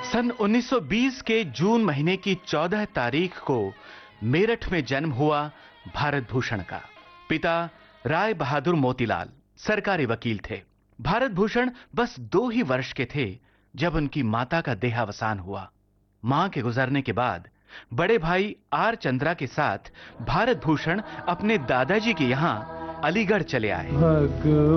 सन 1920 के जून महीने की 14 तारीख को मेरठ में जन्म हुआ भारत भूषण का। पिता राय बहादुर मोतीलाल सरकारी वकील थे। भारत भूषण बस 2 ही वर्ष के थे जब उनकी माता का देहावसान हुआ। मां के गुजरने के बाद बड़े भाई आर चंद्रा के साथ भारत भूषण अपने दादाजी के यहां अलीगढ़ चले आए।